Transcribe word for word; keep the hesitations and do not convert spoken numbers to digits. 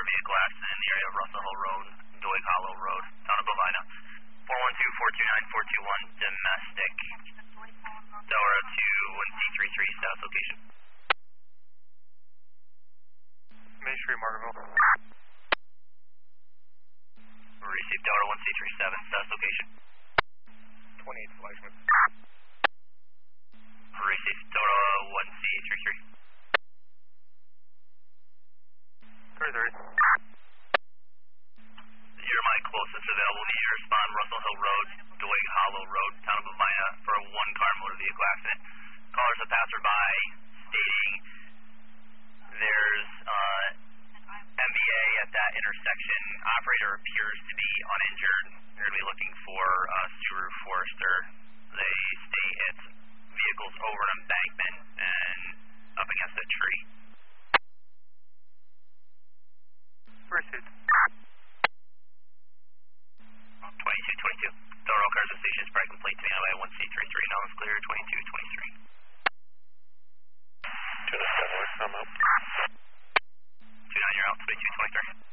motor vehicle accident in the area of Russell Hill Road, Doig Hollow Road, town of Bovina. four one two, four two nine, four two one, domestic. Delaware to one C three three, status location. Main Street, Margaretville. Received Delaware one C three seven, status location. twenty-eight, Fleischman. Received Delaware one C three three. thirty-three. You're my closest available. Need to respond Russell Hill Road, Doig Hollow Road, town of Bovina for a one-car motor vehicle accident. Callers a passerby stating there's uh, M V A at that intersection. Operator appears to be uninjured. You're going to be looking for uh, Subaru Forester. They state it's vehicles over an embankment and up against a tree. Pursuit. twenty-two twenty-two. Total cars at station is probably complete to the one C three three. Now it's clear. twenty-two twenty-three. two nine, I'm out. two nine, you're out. twenty-two twenty-three.